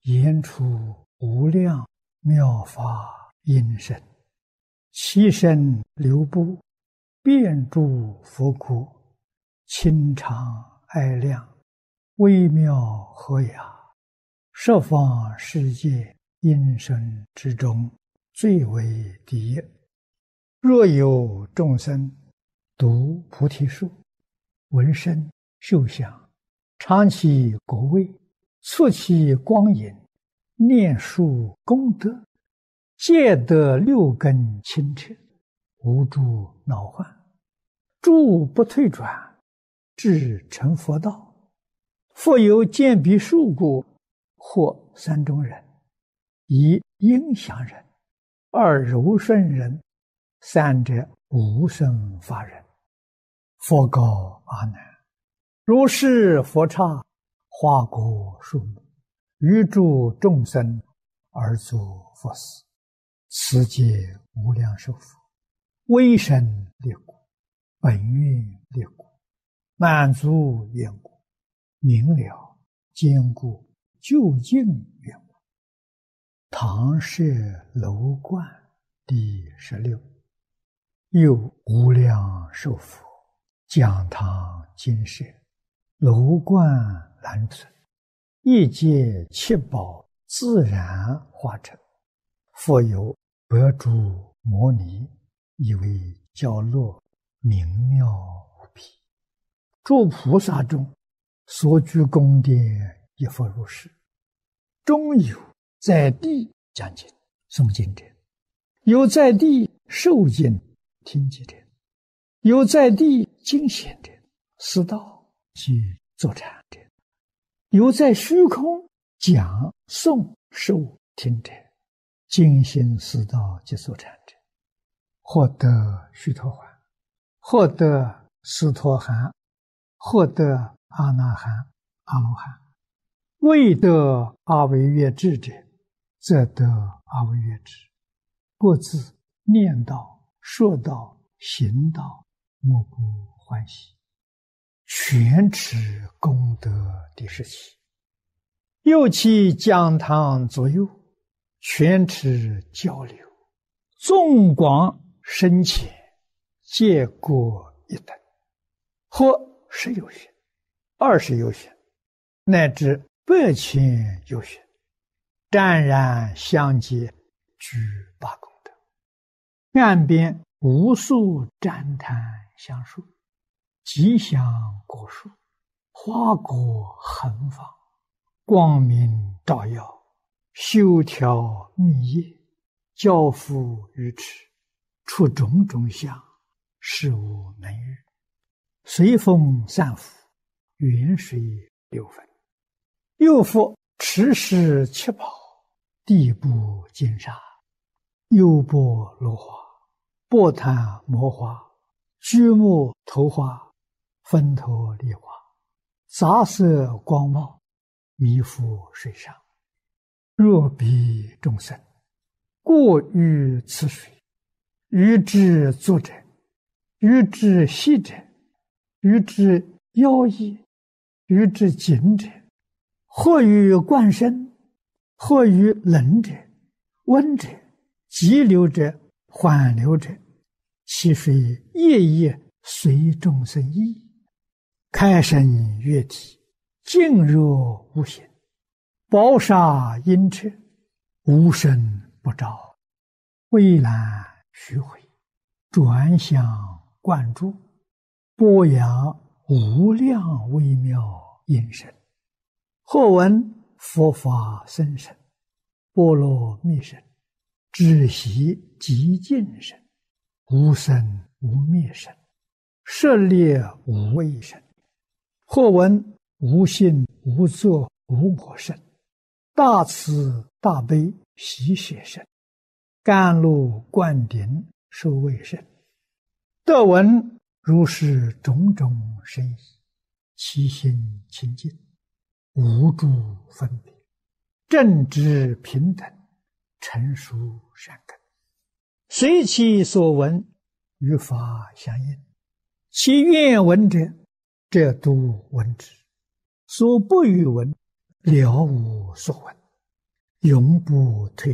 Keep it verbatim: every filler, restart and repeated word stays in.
言出无量妙法音声，其身流布，遍诸佛国，清常爱亮，微妙和雅，十方世界音声之中最为第一。若有众生读菩提树，闻声嗅香，尝其果味，触其光影，念述功德，皆得六根清澈，无诸恼患，诸不退转，至成佛道。复有见彼树故，或三种人：一应祥人，二柔顺人，三者无生法人。佛告阿难：如是佛刹，花果树木，于诸众生而作佛事，此皆无量寿佛，威神力故，本愿力故，满足缘故，明了坚固究竟缘故。唐舍楼观第十六。又无量寿佛讲堂金舍，楼观兰存，一界七宝自然化成。复有百诸摩尼，以为教乐，明妙无比。诸菩萨中所居宫殿，亦复如是。中有在地讲经诵经者，有在地受经听经者，有在地经显者，思道及坐禅者，有在虚空讲诵受听者，精心思道及坐禅者，获得须陀洹，获得斯陀含，获得阿那含、阿罗汉。未得阿惟越致者，则得阿惟越致。各自念道、说道、行道，莫不欢喜。全持功德第十七。又其讲堂左右，全持交流，纵广深浅，皆各一等，或十有许，二十有许，乃至百千有许，湛然相接，具八功德。岸边无数赞叹香树，吉祥果树，花果横放，光明照耀，修条密叶，交付于持，出种种相，事无能喻。随风散伏，远水流分。又复持世七宝，地部金沙，优波罗花，波檀摩花，居木头花，分头梨花，杂色光茂，弥覆水上。若彼众生过于此水，于之作者，于之息者，于之妖异，于之景者，或于灌身，或于冷者、温者、急流者、缓流者，其水夜夜随众生意，开生悦体，静若无形，宝沙阴彻，无声不照，蔚蓝虚回，转向灌注，播扬无量微妙音声。或闻佛法甚深，波罗蜜声，只习极尽声，无生无灭声，舍猎无畏声。或闻无信无作无我声，大慈大悲喜舍声，甘露灌顶受畏声。得闻如是种种声意，其心清净，无诸分别，正直平等，成熟善根，随其所闻，与法相应。其愿闻者，则都闻之；所不欲闻，了无所闻。 永不退